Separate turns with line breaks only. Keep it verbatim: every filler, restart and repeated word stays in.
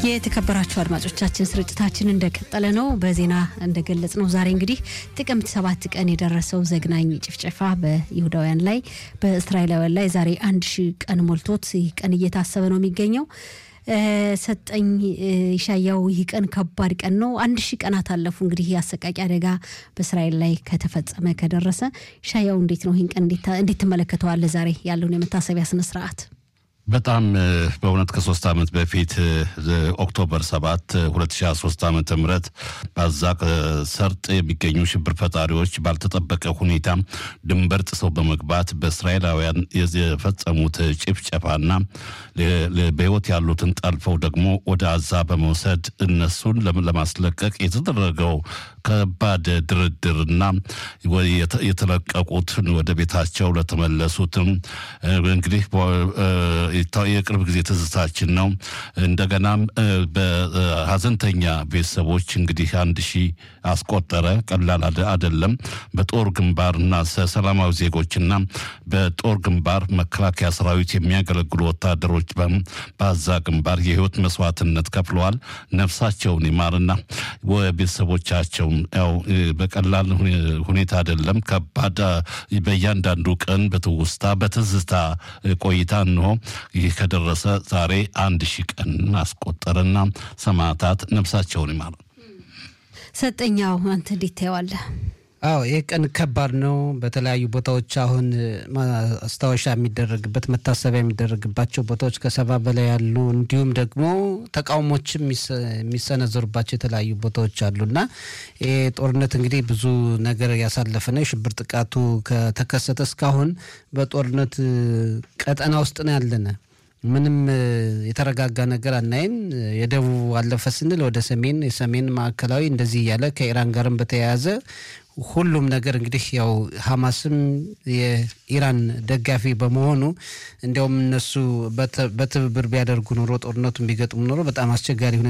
የተከበራችሁ አድማጮቻችን ስርጭታችን እንደቀጠለ ነው። በዜና እንደገለጽነው ዛሬ እንግዲህ ጥቅምት ሰባት ቀን የደረሰው ዘግናኝ ጭፍጨፋ በይሁዳውያን ላይ በእስራኤላውያን ላይ ዛሬ አንድ ሺህ ቀን ሞልቶት ይህ ቀን እየታሰበ ነው የሚገኘው። ሰጠኝ ይሻያው ይህ ቀን ከባድ ቀን ነው። አንድ ሺህ ቀናት አለፉ እንግዲህ ያሰቃቂ አደጋ በእስራኤል ላይ ከተፈጸመ ከደረሰ። ይሻያው እንዴት ነው ይህን ቀን እንዴት እንዴት ተመለከተዋል? ዛሬ ያለውን የመታሰቢያ ስነ ስርዓት
በጣም በእውነት ከሶስት አመት በፊት ኦክቶበር ሰባት ሁለት ሺህ አስራ ሶስት ዓመተ ምህረት ባዛ ሰርጥ የሚገኙ ሽብር ፈጣሪዎች ባልተጠበቀ ሁኔታ ድንበር ጥሰው በመግባት በእስራኤላውያን የፈጸሙት ጭፍጨፋና በህይወት ያሉትን ጠልፈው ደግሞ ወደ አዛ በመውሰድ እነሱን ለማስለቀቅ የተደረገው ከባድ ድርድርና የተለቀቁት ወደ ቤታቸው ለተመለሱትም እንግዲህ የቅርብ ጊዜ ትዝታችን ነው። እንደገና በሀዘንተኛ ቤተሰቦች እንግዲህ አንድ ሺህ አስቆጠረ። ቀላል አይደለም። በጦር ግንባርና ሰላማዊ ዜጎችና በጦር ግንባር መከላከያ ሰራዊት የሚያገለግሉ ወታደሮች በአዛ ግንባር የህይወት መስዋዕትነት ከፍለዋል። ነፍሳቸውን ይማርና ቤተሰቦቻቸው ያው በቀላል ሁኔታ አይደለም። ከባድ በእያንዳንዱ ቀን በትውስታ በትዝታ ቆይታ ነው። ይህ ከደረሰ ዛሬ አንድ ሺህ ቀን አስቆጠረና ሰማዕታት ነፍሳቸውን ይማር።
ሰጠኛው አንተ እንዴት ታየዋለህ?
አዎ ይሄ ቀን ከባድ ነው። በተለያዩ ቦታዎች አሁን አስተዋሻ የሚደረግበት መታሰቢያ የሚደረግባቸው ቦታዎች ከሰባ በላይ ያሉ እንዲሁም ደግሞ ተቃውሞችም የሚሰነዘሩባቸው የተለያዩ ቦታዎች አሉና ይሄ ጦርነት እንግዲህ ብዙ ነገር ያሳለፈ ነው። የሽብር ጥቃቱ ከተከሰተ እስካሁን በጦርነት ቀጠና ውስጥ ነው ያለነ። ምንም የተረጋጋ ነገር አናይም። የደቡብ አለፈ ስንል ወደ ሰሜን፣ የሰሜን ማዕከላዊ እንደዚህ ያለ ከኢራን ጋርም በተያያዘ ሁሉም ነገር እንግዲህ ያው ሐማስም የኢራን ደጋፊ በመሆኑ እንደውም እነሱ በትብብር ቢያደርጉ ኖሮ ጦርነቱን ቢገጥሙ ኖሮ በጣም አስቸጋሪ